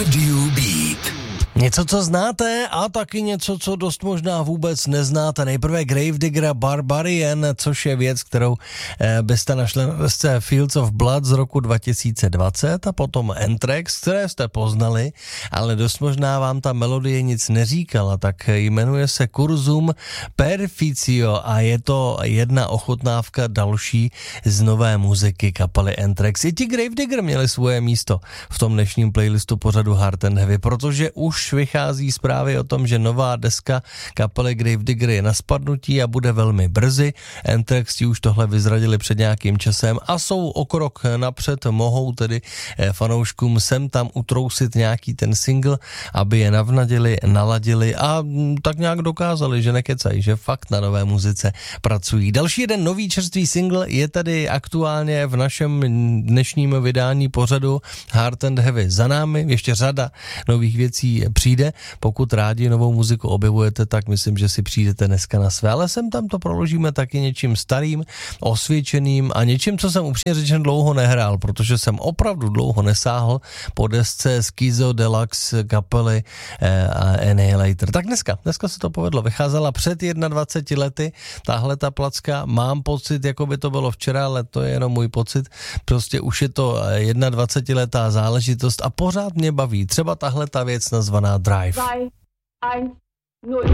Něco, co znáte, a taky něco, co dost možná vůbec neznáte. Nejprve Gravedigger Barbarian, což je věc, kterou byste našli na desce Fields of Blood z roku 2020, a potom Anthrax, které jste poznali, ale dost možná vám ta melodie nic neříkala, tak jmenuje se Cursum Perficio a je to jedna ochutnávka další z nové muziky kapely Anthrax. I ti Gravedigger měli svoje místo v tom dnešním playlistu pořadu Hard and Heavy, protože už vychází zprávy o tom, že nová deska kapely Gravedigger je na spadnutí a bude velmi brzy. Anthrax už tohle vyzradili před nějakým časem a jsou o krok napřed, mohou tedy fanouškům sem tam utrousit nějaký ten single, aby je navnadili, naladili a tak nějak dokázali, že nekecají, že fakt na nové muzice pracují. Další jeden nový čerstvý single je tady aktuálně v našem dnešním vydání pořadu Hard and Heavy za námi. Ještě řada nových věcí přijde. Pokud rádi novou muziku objevujete, tak myslím, že si přijdete dneska na své. Ale sem tam to proložíme taky něčím starým, osvědčeným a něčím, co jsem upřímně řečen dlouho nehrál, protože jsem opravdu dlouho nesáhl po desce Schizo Deluxe kapely Annihilator. Tak dneska se to povedlo. Vycházela před 21 lety tahle ta placka. Mám pocit, jako by to bylo včera, ale to je jenom můj pocit. Prostě už je to 21letá záležitost a pořád mě baví. Třeba tahle ta věc nazvaná Drive.